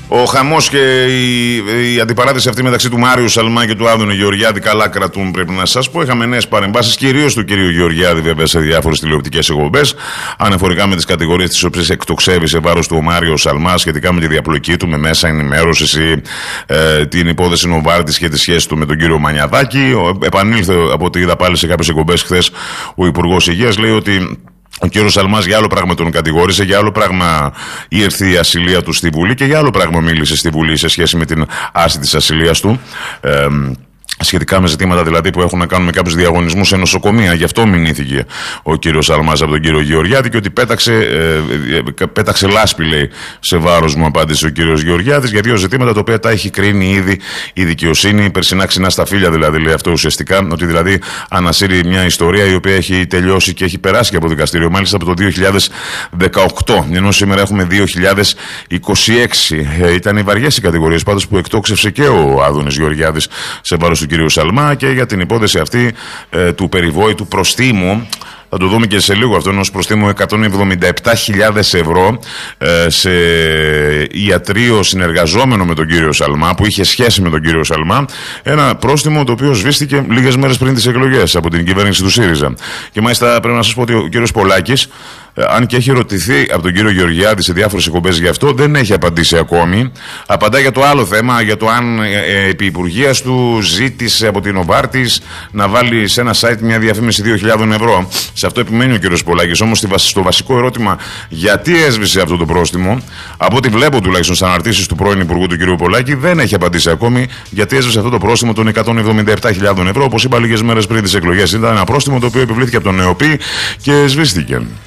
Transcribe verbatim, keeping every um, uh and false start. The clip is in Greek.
Ο χαμός και η, η αντιπαράθεση αυτή μεταξύ του Μάριου Σαλμά και του Άδωνη Γεωργιάδη καλά κρατούν, πρέπει να σας πω. Είχαμε νέες παρεμβάσεις, κυρίως του κυρίου Γεωργιάδη, βέβαια, σε διάφορες τηλεοπτικές εκπομπές, αναφορικά με τις κατηγορίες τις οποίες εκτοξεύει σε βάρος του ο Μάριο Σαλμά σχετικά με τη διαπλοκή του με μέσα ενημέρωσης ή ε, την υπόθεση Νοβάρτης και τη σχέση του με τον κύριο Μανιαδάκη. Ο, επανήλθε από ό,τι είδα πάλι σε κάποιες εκπομπές χθες ο Υπουργός Υγείας, λέει ότι ο κύριος Σαλμάς για άλλο πράγμα τον κατηγόρησε, για άλλο πράγμα ήρθε η ασυλία του στη Βουλή και για άλλο πράγμα μίλησε στη Βουλή σε σχέση με την άρση της ασυλίας του. Ε, Σχετικά με ζητήματα δηλαδή που έχουν να κάνουν με κάποιους διαγωνισμούς σε νοσοκομεία. Γι' αυτό μηνύθηκε ο κύριος Σαλμάς από τον κύριο Γεωργιάδη και ότι πέταξε, ε, πέταξε λάσπη, λέει, σε βάρος μου, απάντησε ο κύριος Γεωργιάδης, για δύο ζητήματα τα οποία τα έχει κρίνει ήδη η δικαιοσύνη. Περσινά ξινά στα φύλλα, δηλαδή, λέει αυτό ουσιαστικά. Ότι δηλαδή ανασύρει μια ιστορία η οποία έχει τελειώσει και έχει περάσει και από δικαστήριο, μάλιστα από το δύο χιλιάδες δεκαοκτώ. Ενώ σήμερα έχουμε δύο χιλιάδες είκοσι έξι. Ε, ήταν οι βαριές οι κατηγορίες πάντως που εκτόξευσε και ο Άδωνης Γεωργιάδης σε βάρος του κυρίου Σαλμά και για την υπόθεση αυτή ε, του περιβόητου προστίμου. Θα το δούμε και σε λίγο αυτό, ενός προστίμου εκατόν εβδομήντα επτά χιλιάδες ευρώ ε, σε ιατρείο συνεργαζόμενο με τον κύριο Σαλμά, που είχε σχέση με τον κύριο Σαλμά. Ένα πρόστιμο το οποίο σβήστηκε λίγες μέρες πριν τις εκλογές από την κυβέρνηση του ΣΥΡΙΖΑ. Και μάλιστα πρέπει να σας πω ότι ο κύριος Πολάκης, αν και έχει ρωτηθεί από τον κύριο Γεωργιάδη σε διάφορες εκπομπές γι' αυτό, δεν έχει απαντήσει ακόμη. Απαντά για το άλλο θέμα, για το αν ε, ε, επί υπουργείας του ζήτησε από την Νοβάρτης να βάλει σε ένα site μια διαφήμιση δύο χιλιάδες ευρώ. Σε αυτό επιμένει ο κύριος Πολάκης. Όμως στο βασικό ερώτημα, γιατί έσβησε αυτό το πρόστιμο, από ό,τι βλέπω τουλάχιστον στις αναρτήσεις του πρώην Υπουργού του κύριου Πολάκη, δεν έχει απαντήσει ακόμη γιατί έσβησε αυτό το πρόστιμο των εκατόν εβδομήντα επτά χιλιάδες ευρώ. Όπως είπα λίγες μέρες πριν τις εκλογές, ήταν ένα πρόστιμο το οποίο επιβλήθηκε από τον ΕΟΠΗ και σβήστηκε.